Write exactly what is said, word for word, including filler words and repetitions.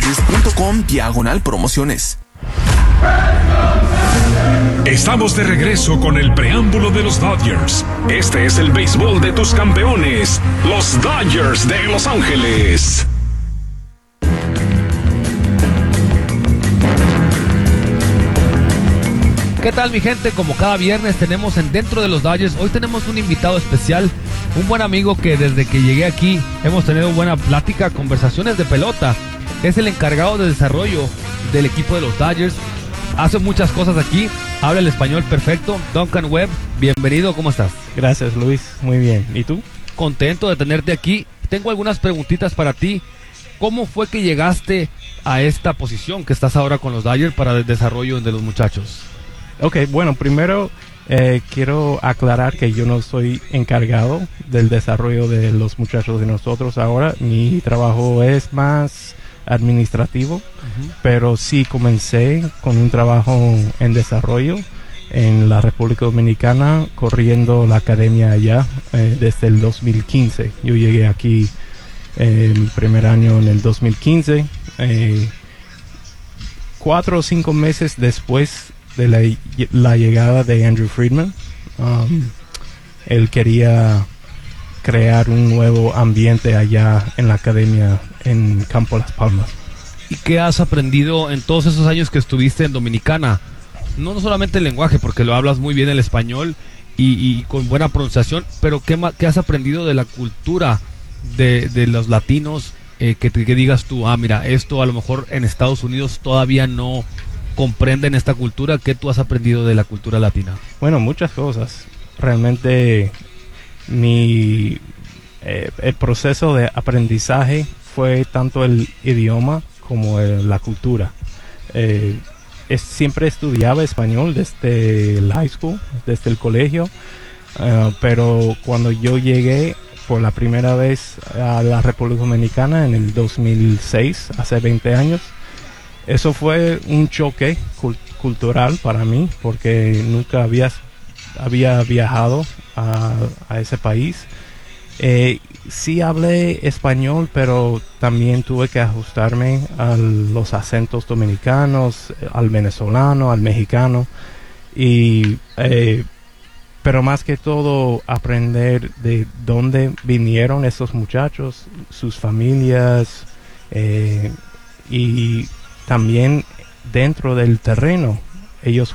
dodgers.com diagonal promociones. Estamos de regreso con el preámbulo de los Dodgers. Este es el béisbol de tus campeones, los Dodgers de Los Ángeles. ¿Qué tal, mi gente? Como cada viernes tenemos en Dentro de los Dodgers, hoy tenemos un invitado especial, un buen amigo que desde que llegué aquí hemos tenido buena plática, conversaciones de pelota. Es el encargado de desarrollo del equipo de los Dodgers. Hace muchas cosas aquí, habla el español perfecto. Duncan Webb, bienvenido, ¿cómo estás? Gracias, Luis, muy bien. ¿Y tú? Contento de tenerte aquí. Tengo algunas preguntitas para ti. ¿Cómo fue que llegaste a esta posición que estás ahora con los Dodgers para el desarrollo de los muchachos? Ok, bueno, primero eh, quiero aclarar que yo no soy encargado del desarrollo de los muchachos de nosotros ahora. Mi trabajo es más administrativo, uh-huh. Pero sí comencé con un trabajo en desarrollo en la República Dominicana, corriendo la academia allá eh, desde el dos mil quince. Yo llegué aquí eh, mi primer año en el dos mil quince, eh, cuatro o cinco meses después de la, la llegada de Andrew Friedman. Um, él quería crear un nuevo ambiente allá en la academia en Campo Las Palmas. ¿Y qué has aprendido en todos esos años que estuviste en Dominicana? No, no solamente el lenguaje, porque lo hablas muy bien el español y, y con buena pronunciación, pero ¿qué, qué has aprendido de la cultura de, de los latinos? Eh, que, que digas tú, ah, mira, esto a lo mejor en Estados Unidos todavía no comprenden esta cultura. ¿Qué tú has aprendido de la cultura latina? Bueno, muchas cosas. Realmente mi eh, el proceso de aprendizaje fue tanto el idioma como el, la cultura. Eh, es, siempre estudiaba español desde el high school, desde el colegio, uh, pero cuando yo llegué por la primera vez a la República Dominicana en el dos mil seis, hace veinte años, eso fue un choque cult- cultural para mí, porque nunca había, había viajado a, a ese país. Eh, sí hablé español, pero también tuve que ajustarme a los acentos dominicanos, al venezolano, al mexicano, y eh, pero más que todo aprender de dónde vinieron esos muchachos, sus familias, eh, y también dentro del terreno ellos